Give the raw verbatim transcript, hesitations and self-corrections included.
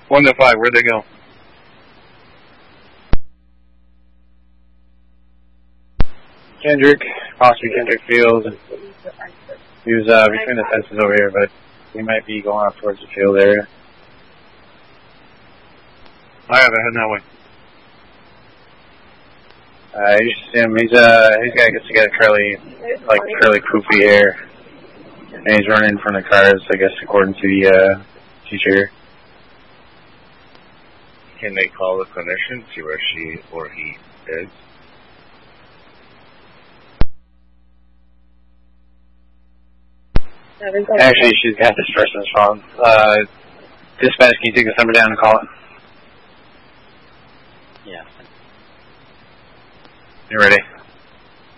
One to five, where'd they go? Kendrick, possibly Kendrick Field. He was uh, between the fences over here, but he might be going up towards the field area. I have a head that way. Uh, you should see him. He's uh, he's got gets to get a curly, like curly poofy hair, and he's running in front of cars. I guess according to the uh, teacher. Can they call the clinician, see where she or he is? Actually, she's got this person's phone. Uh, dispatch, can you take this number down and call it? Yeah. You ready?